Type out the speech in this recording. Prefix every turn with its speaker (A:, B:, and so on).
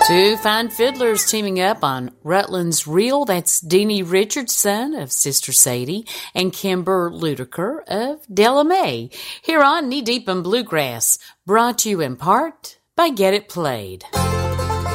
A: Two fine fiddlers teaming up on Rutland's Reel. That's Deanie Richardson of Sister Sadie and Kimber Ludeker of Della Mae. Here on Knee Deep in Bluegrass, brought to you in part by Get It Played.